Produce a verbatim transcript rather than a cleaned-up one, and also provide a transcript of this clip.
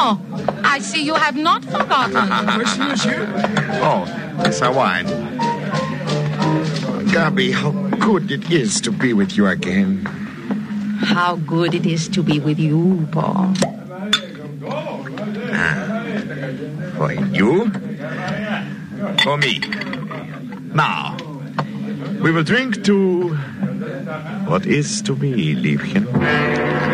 Oh, I see you have not forgotten. Merci, monsieur. Oh, it's our wine. Gabi, how good it is to be with you again. How good it is to be with you, Paul. Ah, for you? For me. Now, we will drink to what is to be, Liebchen.